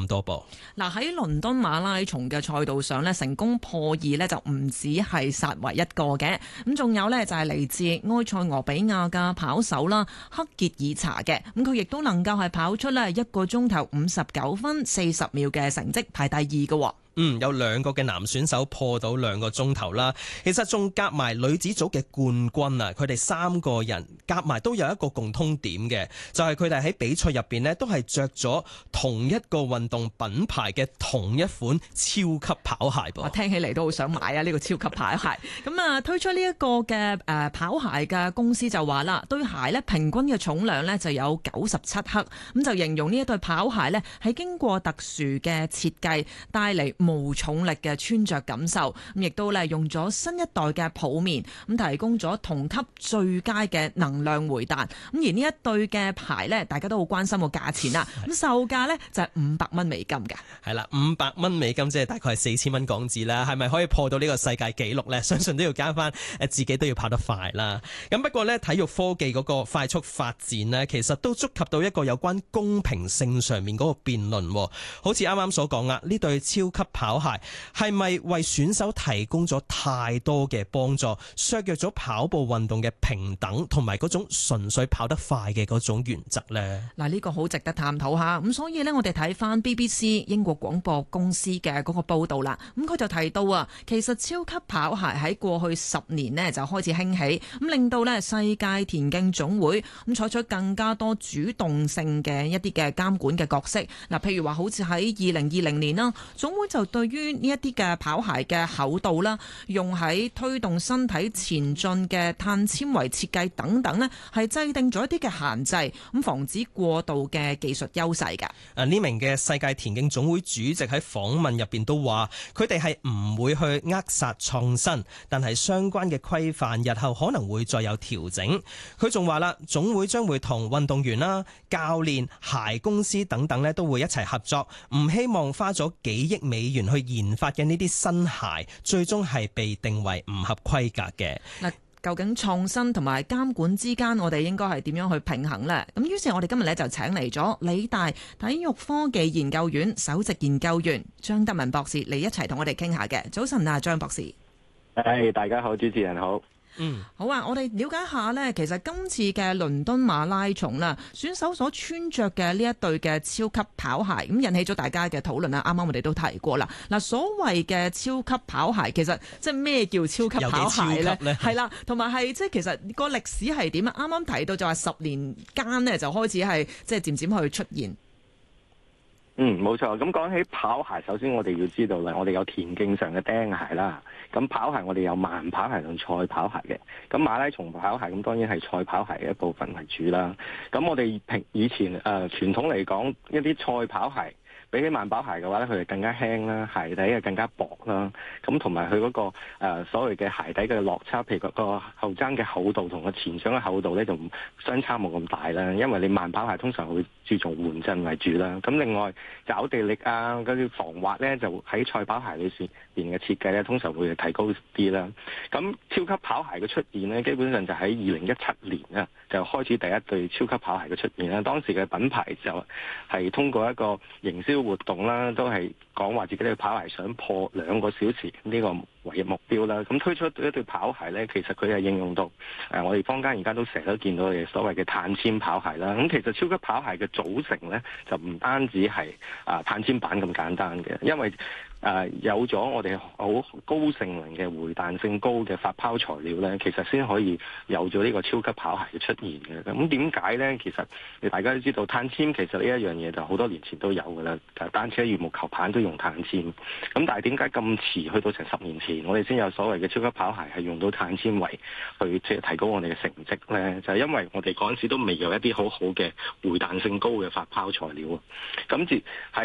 多噃。 嗱，喺倫敦馬拉松嘅賽道上咧，成功破2咧就唔止係薩維一個嘅，咁仲有咧就係嚟自埃塞俄比亞嘅跑手啦，克傑爾查嘅，咁佢亦都能夠係跑出咧1個鐘頭59分40秒嘅成績，排第2嘅。 有2個嘅男選手破到2個鐘頭啦。其實仲夾埋女子組嘅冠軍啊，佢哋3個人夾埋都有一個共通點嘅，就係佢哋喺比賽入邊呢都係着咗同一個運動品牌嘅同一款超級跑鞋噃。 我聽起嚟都好想買啊！呢個超級跑鞋咁啊，推出呢一個嘅跑鞋嘅公司就話啦，對鞋呢平均嘅重量呢就有97克，咁就形容呢一對跑鞋呢係經過特殊嘅設計，帶嚟無重力嘅穿着感受，咁亦都咧用咗新一代嘅泡棉，咁提供咗同級最佳嘅能量回彈。咁而呢一對嘅鞋咧，大家都好關心個價錢啦。咁售價咧就係500蚊美金嘅。 係啦，500蚊美金即係大概係4000蚊港紙啦。係咪可以破到呢個世界紀錄呢？相信都要加翻自己都要跑得快啦。咁不過呢，體育科技嗰個快速發展呢，其實都觸及到一個有關公平性上面嗰個辯論。好似啱啱所講啊，呢對超級跑鞋係咪為選手提供咗太多嘅幫助，削弱咗跑步運動嘅平等同埋嗰種純粹跑得快嘅嗰種原則呢？ 嗱，呢個好值得探討下。咁所以呢，我哋睇翻 BBC 英國廣播公司嘅嗰個報道啦。咁佢就提到啊，其實超級跑鞋喺過去10年呢就開始興起，咁令到呢世界田徑總會咁採取更加多主動性嘅一啲嘅監管嘅角色。嗱，譬如話好似喺2020年啦，總會就對於呢一啲嘅跑鞋嘅厚度啦，用喺推動身體前進嘅碳纖維設計等等呢，係制定咗一啲嘅限制，咁防止過度嘅技術優勢㗎。 呢名嘅世界田徑總會主席喺訪問入邊都話，佢哋係唔會去扼殺創新，但係相關嘅規範日後可能會再有調整。佢仲話啦，總會將會同運動員啦、教練、鞋公司等等呢都會一齊合作，唔希望花咗幾億美元去研發嘅呢啲新鞋，最終係被定為唔合規格嘅。 嗱，究竟創新同埋監管之間，我哋應該係點樣去平衡呢？咁於是，我哋今日咧就請嚟咗理大體育科技研究院首席研究員張德文博士嚟一齊同我哋傾下嘅。早晨啊，張博士。 大家好，主持人好。 好啊！我哋了解下呢，其實今次嘅倫敦馬拉松啦，選手所穿着嘅呢一對嘅超級跑鞋，咁引起咗大家嘅討論啦。啱啱我哋都提過啦。嗱，所謂嘅超級跑鞋，其實即係咩叫超級跑鞋呢？係啦，同埋係即係其實個歷史係點啊？啱啱提到就話10年間呢，就開始係即係漸漸去出現。 冇錯。咁講起跑鞋，首先我哋要知道啦，我哋有田徑上嘅釘鞋啦。咁跑鞋我哋有慢跑鞋同賽跑鞋嘅。咁馬拉松跑鞋咁當然係賽跑鞋嘅一部分為主啦。咁我哋以前傳統嚟講，一啲賽跑鞋比起慢跑鞋嘅話咧，佢哋更加輕啦，鞋底又更加薄啦。咁同埋佢嗰個所謂嘅鞋底嘅落差，譬如個後踭嘅厚度同個前掌嘅厚度咧，就相差冇咁大啦。因為你慢跑鞋通常會注重緩震為主啦。咁另外抓地力啊，嗰啲防滑咧，就喺賽跑鞋裏邊嘅設計咧，通常會提高啲啦。咁超級跑鞋嘅出現咧，基本上就喺2017年啊，就開始第一對超級跑鞋嘅出現啦。當時嘅品牌就係通過一個營銷活動啦，都係講話自己嘅跑鞋想破2個小時呢個為目標啦。咁推出一對跑鞋呢，其實佢係應用到我哋坊間而家都成日都見到嘅所謂嘅碳纖跑鞋啦。咁其實超級跑鞋嘅組成呢，就唔單止係碳纖板咁簡單嘅，因為有咗我哋好高性能嘅回彈性高嘅發泡材料呢，其實先可以有咗呢個超級跑鞋嘅出現嘅。咁點解呢？其實大家都知道碳纖其實呢一樣嘢就好多年前都有㗎啦，單車羽毛球拍都用碳纖。咁但係點解咁遲去到成10年前，我哋先有所謂嘅超級跑鞋係用到碳纖維去即係提高我哋嘅成績呢？就係因為我哋嗰陣時都未有一啲好好嘅回彈性高嘅發泡材料啊。咁自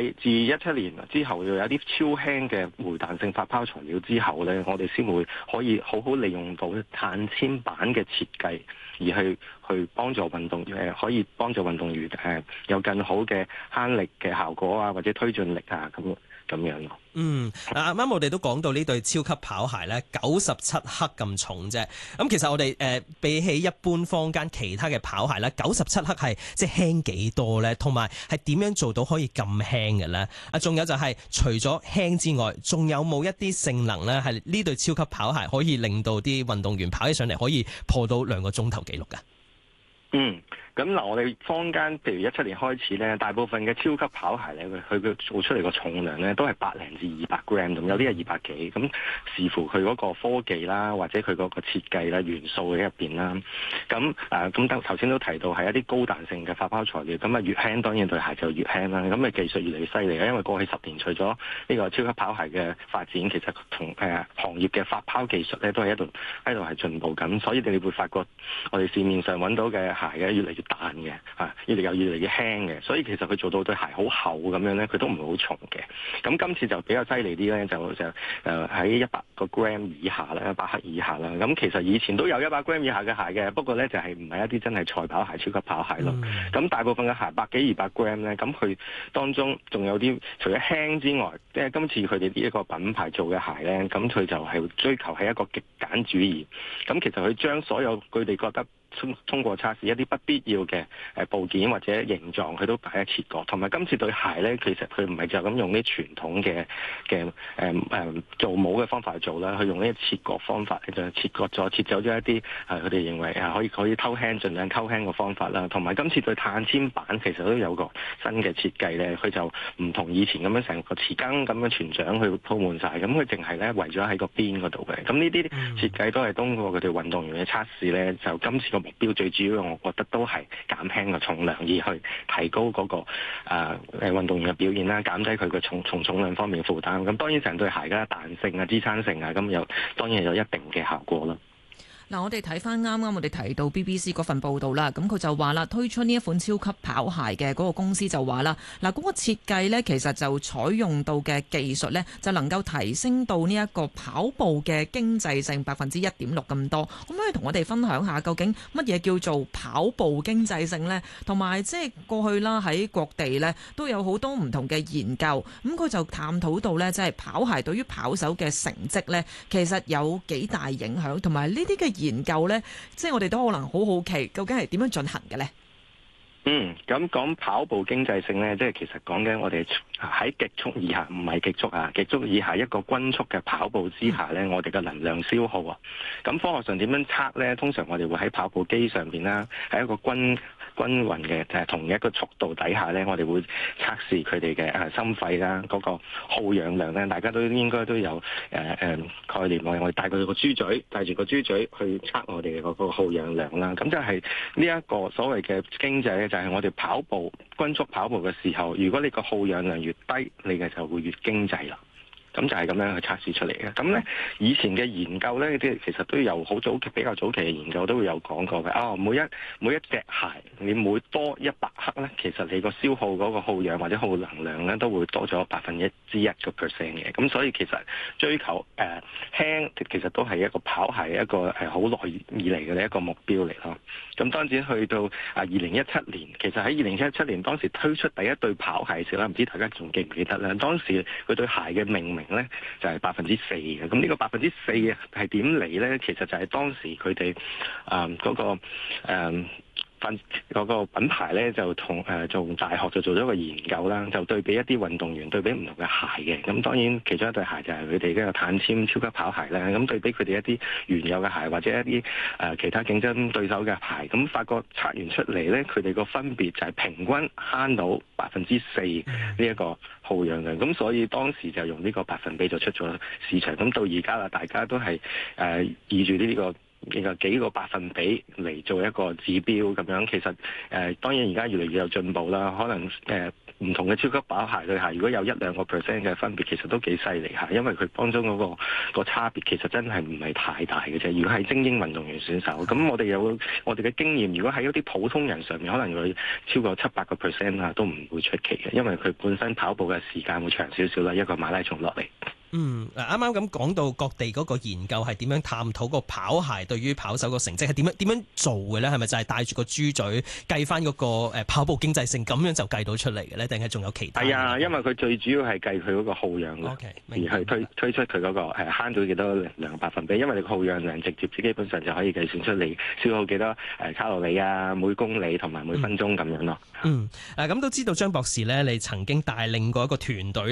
17年之後又有啲超輕嘅回彈性發泡材料之後呢，我哋先會可以好好利用到碳纖板嘅設計，而去幫助運動員可以幫助運動員有更好嘅慳力嘅效果啊，或者推進力啊咁樣咯。 啱啱我哋都講到呢對超級級跑鞋咧97克咁重啫。咁其實我哋比起一般坊間其他嘅跑鞋咧，97克係即係輕幾多咧？同埋係點樣做到可以咁輕嘅咧？仲有就係除咗輕之外，仲有冇一啲性能咧？係呢對超級跑鞋可以令到啲運動員跑起上嚟可以破到2個鐘頭紀錄㗎？ 咁嗱，我哋坊間譬如17年開始咧，大部分嘅超級跑鞋咧，佢做出嚟個重量咧都係100零至200 gram 咁，有啲係200幾，咁視乎佢嗰個科技啦，或者佢嗰個設計啦、元素喺入邊啦。咁頭先都提到係一啲高彈性嘅發泡材料，咁越輕當然對鞋就越輕啦。咁技術越嚟越犀利啦，因為過去10年除咗呢個超級跑鞋嘅發展，其實同行業嘅發泡技術咧都係喺度係進步緊，所以你會發覺我哋市面上揾到嘅鞋嘅越嚟越彈嘅，越嚟越輕嘅，所以其實佢做到對鞋好厚咁樣咧，佢都唔會好重嘅。咁今次就比較犀利啲咧，就喺100個 gram 以下啦，100克以下啦。咁其實以前都有100 gram 以下嘅鞋嘅，不過咧就係唔係一啲真係賽跑鞋、超級跑鞋咯。咁大部分嘅鞋100幾200 gram 咧，咁佢當中仲有啲除咗輕之外，即係今次佢哋呢一個品牌做嘅鞋咧，咁佢就係追求係一個極簡主義。咁其實佢將所有佢哋覺得通過測試一啲不必要嘅部件或者形狀，佢都擺喺切割。同埋今次對鞋咧，其實佢唔係就咁用啲傳統嘅做帽嘅方法去做啦，佢用呢個切割方法就切走咗一啲佢哋認為可以偷輕，盡量偷輕嘅方法啦。同埋今次對碳纖板其實都有個新嘅設計咧，佢就唔同以前咁樣成個匙羹咁樣全掌去鋪滿晒，咁佢淨係咧圍咗喺個邊嗰度嘅。咁呢啲設計都係通過佢哋運動員嘅測試咧，就今次個目標最主要，我覺得都係減輕個重量，而去提高嗰個運動員嘅表現啦，減低佢嘅重量方面嘅負擔。咁當然成對鞋嘅彈性啊、支撐性啊，咁當然有一定嘅效果啦。 嗱，我哋睇翻啱啱我哋提到 BBC 嗰份報道啦，咁佢就話啦，推出呢一款超級跑鞋嘅嗰個公司就話啦，嗱，嗰個設計呢，其實就採用到嘅技術呢，就能夠提升到呢一個跑步嘅經濟性1.6%咁多。咁可以同我哋分享下究竟乜嘢叫做跑步經濟性呢？同埋即係過去啦，喺各地呢都有好多唔同嘅研究，咁佢就探討到呢，即係跑鞋對於跑手嘅成績呢，其實有幾大影響，同埋呢啲嘅研究呢，即係我哋都可能好好奇，究竟係點樣進行嘅呢？ 咁講跑步經濟性呢，即係其實講緊我哋喺極速以下，唔係極速啊，極速以下一個均速嘅跑步之下呢，我哋嘅能量消耗啊。咁科學上點樣測呢？通常我哋會喺跑步機上邊啦，喺一個均勻嘅就係同一個速度底下呢，我哋會測試佢哋嘅心肺啦，嗰個耗氧量呢，大家都應該都有概念。我哋帶住個豬嘴去測我哋嘅嗰個耗氧量啦。咁就係呢一個所謂嘅經濟呢，就係我哋跑步均速跑步嘅時候，如果你個耗氧量越低，你嘅就會越經濟啦。咁就係咁樣去測試出嚟嘅。咁咧，以前嘅研究咧，啲其實都有好比較早期嘅研究都會有講過嘅。每一隻鞋，你每多100克咧，其實你個消耗嗰個耗氧或者耗能量咧，都會多咗1%嘅。咁所以其實追求輕，其實都係一個跑鞋一個好耐以嚟嘅一個目標嚟咯。咁當然去到2017年，其實喺2017年當時推出第一對跑鞋時啦，唔知大家仲記唔記得咧？當時佢對鞋嘅命名咧就係4%嘅。咁呢個4%係點嚟咧？其實就係當時佢哋嗰個品牌咧就同大學就做咗一個研究啦，就對比一啲運動員對比唔同嘅鞋嘅。咁當然其中一對鞋就係佢哋嘅碳纖超級跑鞋啦。咁對比佢哋一啲原有嘅鞋或者一啲其他競爭對手嘅鞋，咁發覺測完出嚟咧，佢哋個分別就係平均慳到4%呢一個耗氧量。咁所以當時就用呢個百分比就出咗市場。咁到而家啦，大家都係以住呢個幾個百分比嚟做一個指標咁樣。其實當然而家越嚟越有進步啦，可能唔同嘅超級跑鞋對鞋，如果有1-2%嘅分別，其實都幾犀利嚇，因為佢當中嗰個差別其實真係唔係太大嘅啫。如果係精英運動員選手，咁我哋嘅經驗，如果喺一啲普通人上面，可能會超過7-8%啊，都唔會出奇嘅，因為佢本身跑步嘅時間會長少少啦，一個馬拉松落嚟。 啱啱咁講到各地嗰個研究係點樣探討個跑鞋對於跑手個成績係點樣做嘅咧？係咪就係帶住個豬嘴計翻嗰個跑步經濟性咁樣就計到出嚟嘅咧？定係仲有其他？ 係啊，因為佢最主要係計佢嗰個耗氧量 ，okay， 而去推出佢嗰個慳到幾多量百分比，因為你個耗氧量直接基本上就可以計算出你消耗幾多卡路里啊，每公里同埋每分鐘咁樣咯。 咁都知道張博士咧，你曾經帶領過一個團隊